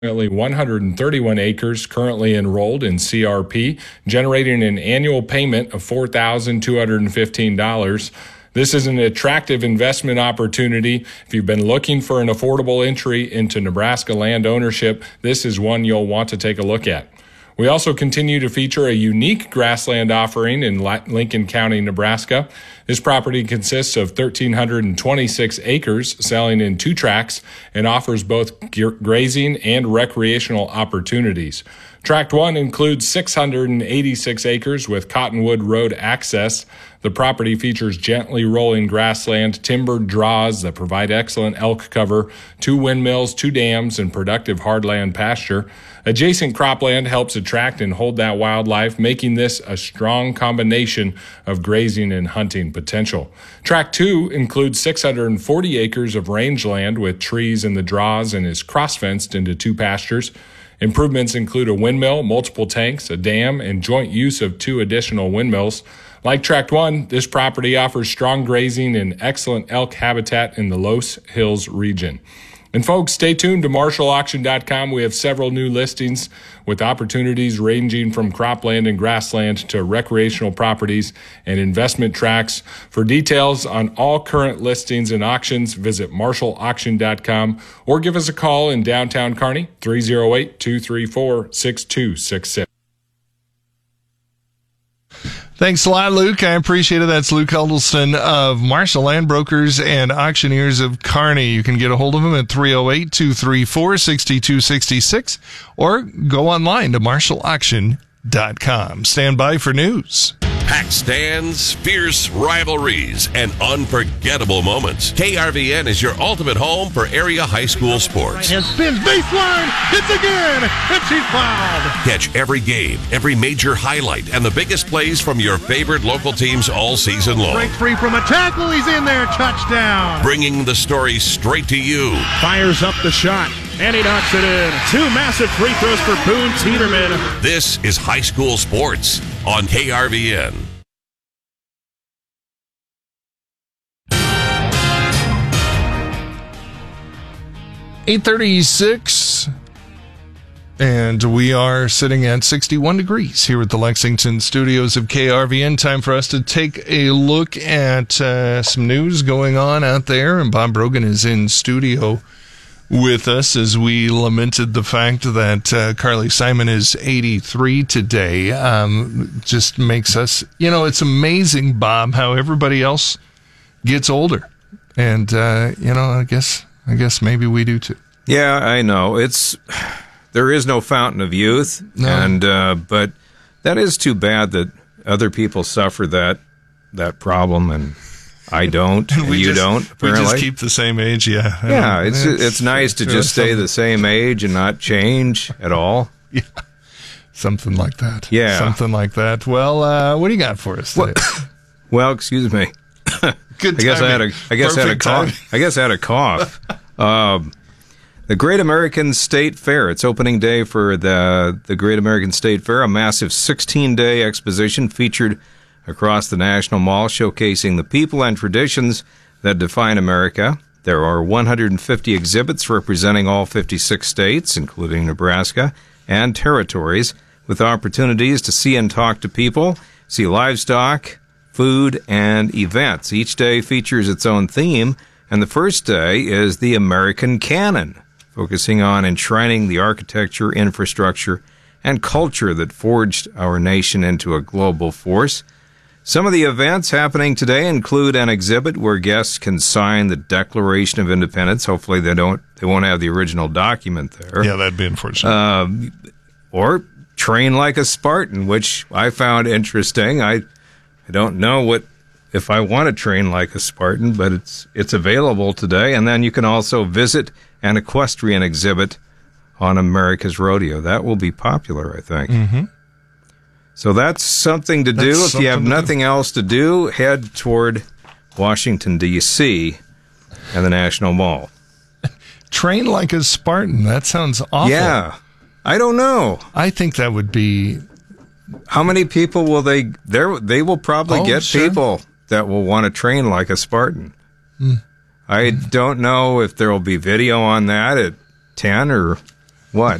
Currently 131 acres currently enrolled in CRP, generating an annual payment of $4,215. This is an attractive investment opportunity. If you've been looking for an affordable entry into Nebraska land ownership, this is one you'll want to take a look at. We also continue to feature a unique grassland offering in Lincoln County, Nebraska. This property consists of 1,326 acres, selling in 2 tracts, and offers both grazing and recreational opportunities. Tract 1 includes 686 acres with Cottonwood Road access. The property features gently rolling grassland, timbered draws that provide excellent elk cover, 2 windmills, 2 dams, and productive hardland pasture. Adjacent cropland helps attract and hold that wildlife, making this a strong combination of grazing and hunting potential. Tract 2 includes 640 acres of rangeland with trees in the draws and is cross-fenced into 2 pastures. Improvements include a windmill, multiple tanks, a dam, and joint use of 2 additional windmills. Like Tract 1, this property offers strong grazing and excellent elk habitat in the Los Hills region. And folks, stay tuned to MarshallAuction.com. We have several new listings with opportunities ranging from cropland and grassland to recreational properties and investment tracts. For details on all current listings and auctions, visit MarshallAuction.com or give us a call in downtown Kearney, 308-234-6266. Thanks a lot, Luke. I appreciate it. That's Luke Huddleston of Marshall Land Brokers and Auctioneers of Kearney. You can get a hold of him at 308-234-6266 or go online to MarshallAuction.com. Stand by for news. Packed stands, fierce rivalries, and unforgettable moments. KRVN is your ultimate home for area high school sports. And spins baseline, hits again, and she's fouled. Catch every game, every major highlight, and the biggest plays from your favorite local teams all season long. Breaks free from a tackle, he's in there, touchdown. Bringing the story straight to you. Fires up the shot, and he knocks it in. 2 massive free throws for Boone Teeterman. This is high school sports on KRVN. .836, and we are sitting at 61 degrees here at the Lexington studios of KRVN. Time for us to take a look at some news going on out there, and Bob Brogan is in studio with us as we lamented the fact that Carly Simon is 83 today. Just makes us, it's amazing, Bob, how everybody else gets older. And, I guess maybe we do too. Yeah, I know. There is no fountain of youth. No. And, but that is too bad that other people suffer that problem and I don't, and you don't, apparently. We just keep the same age, yeah. Yeah, it's nice to just stay the same age and not change at all. Yeah, something like that. Yeah. Something like that. Well, what do you got for us today? Well, excuse me. Good I guess I had a cough. The Great American State Fair. It's opening day for the Great American State Fair, a massive 16-day exposition featured across the National Mall, showcasing the people and traditions that define America. There are 150 exhibits representing all 56 states, including Nebraska, and territories, with opportunities to see and talk to people, see livestock, food, and events. Each day features its own theme, and the first day is the American Canon, focusing on enshrining the architecture, infrastructure, and culture that forged our nation into a global force. Some of the events happening today include an exhibit where guests can sign the Declaration of Independence. Hopefully they won't have the original document there. Yeah, that'd be unfortunate. Or train like a Spartan, which I found interesting. I don't know if I want to train like a Spartan, but it's available today. And then you can also visit an equestrian exhibit on America's Rodeo. That will be popular, I think. Mm-hmm. So that's something to do. If you have nothing else to do, head toward Washington, D.C. and the National Mall. Train like a Spartan. That sounds awful. Yeah. I don't know. I think that would be... How many people will they... They will probably get people that will want to train like a Spartan. Mm. I don't know if there will be video on that at 10 or What?